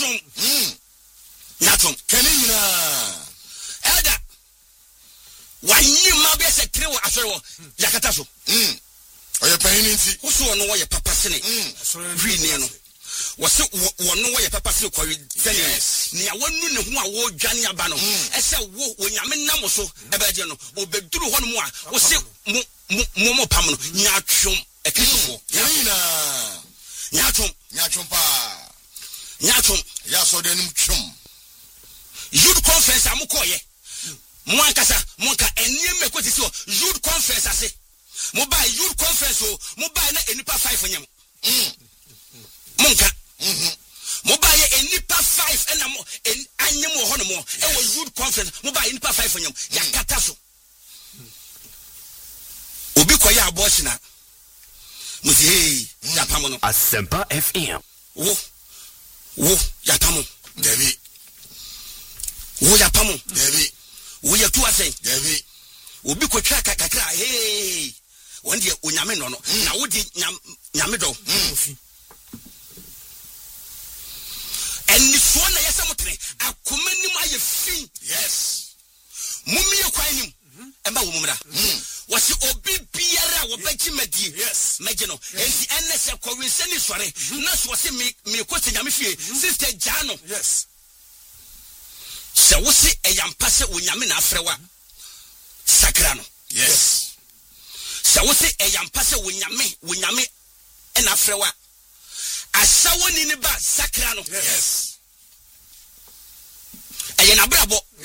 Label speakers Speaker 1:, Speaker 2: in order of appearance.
Speaker 1: Nyatom.
Speaker 2: Kenina.
Speaker 1: Elder. Wanyi ma be se kire wo asoro yakata so.
Speaker 2: Oye payininti.
Speaker 1: Wo so no wo ye papa sene. Hwi ne no. Wo se wo no wo ye papa sene kwa sene. Ni awanu ne ho a wo dwane aba no. Ese wo onyame nam so ebeje no. Obeduru ho no mu a wo se mo pam no nyatwom ekisofo.
Speaker 2: Kenina.
Speaker 1: Nyatom pa. Nyatom.
Speaker 2: Ya so denim twom.
Speaker 1: Youth conference amukoye. Mwankasa monka eniem ekotisi o youth conference ase. Mobile youth conference o mobile na enipa 5 nyam. Monka. Mobile enipa 5 ena mo anyem ho no mo. E wo youth conference mobile enipa 5 nyam. Yakata so. Obi koye abortion na. Musi hey yapamo no.
Speaker 3: Asempa FM.
Speaker 1: Wo yapamo.
Speaker 2: David.
Speaker 1: Wo yapamo.
Speaker 2: David.
Speaker 1: Wo ya tu asen.
Speaker 2: David.
Speaker 1: Obi ko twa kakakra hey wonde onyame no no na wodi nyame do enni so na yesa motre akomanim aye fi.
Speaker 2: Yes.
Speaker 1: Mummi ekwanim emba wo mumra wasi obi biara wo bagi madi.
Speaker 2: Yes.
Speaker 1: Meje no enti ennese kwawese ni sore na so wasi me ko se nyame fie sister Jano.
Speaker 2: Yes.
Speaker 1: Se wosi eyampa se onyame na afrewa sakra no.
Speaker 2: Yes.
Speaker 1: Se wosi eyampa se wonyame ena afrewa asawoni ni ba sakra no.
Speaker 2: Yes.
Speaker 1: Eye na brabo